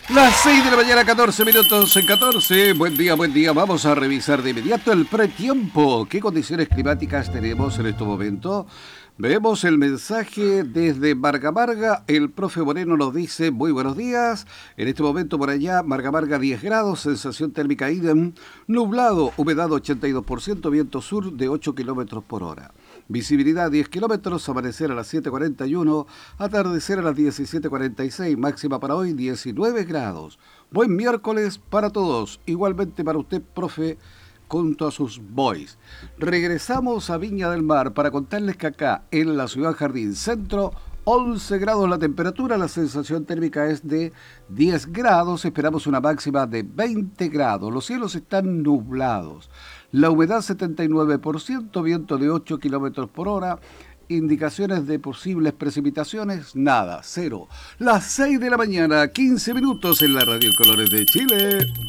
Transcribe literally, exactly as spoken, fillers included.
Las seis de la mañana, catorce minutos en catorce. Buen día, buen día. Vamos a revisar de inmediato el pretiempo. ¿Qué condiciones climáticas tenemos en este momento? Vemos el mensaje desde Marga Marga. El profe Moreno nos dice, muy buenos días. En este momento por allá, Marga Marga diez grados, sensación térmica idem, nublado, humedad ochenta y dos por ciento, viento sur de ocho kilómetros por hora. Visibilidad diez kilómetros, amanecer a las siete cuarenta y uno, atardecer a las diecisiete cuarenta y seis, máxima para hoy diecinueve grados. Buen miércoles para todos, igualmente para usted, profe, junto a sus boys. Regresamos a Viña del Mar para contarles que acá en la ciudad Jardín Centro, once grados la temperatura, la sensación térmica es de diez grados, esperamos una máxima de veinte grados, los cielos están nublados, la humedad setenta y nueve por ciento, viento de ocho kilómetros por hora, indicaciones de posibles precipitaciones, nada, cero. Las seis de la mañana, quince minutos en la Radio Colores de Chile.